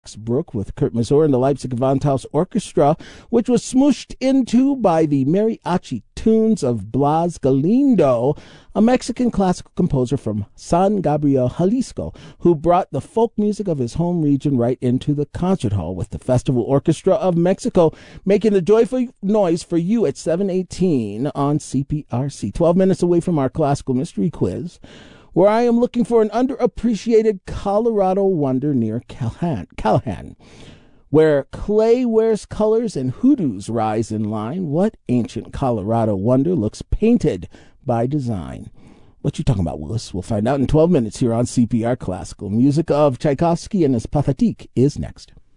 Max Bruch with Kurt Masur and the Leipzig Gewandhaus Orchestra, which was smooshed into by the mariachi tunes of Blas Galindo, a Mexican classical composer from San Gabriel, Jalisco, who brought the folk music of his home region right into the concert hall with the Festival Orchestra of Mexico, making the joyful noise for you at 7:18 on CPRC. 12 minutes away from our classical mystery quiz, where I am looking for an underappreciated Colorado wonder near Callahan. Where clay wears colors and hoodoos rise in line, what ancient Colorado wonder looks painted by design? What you talking about, Willis? We'll find out in 12 minutes here on CPR Classical. Music of Tchaikovsky and his Pathétique is next.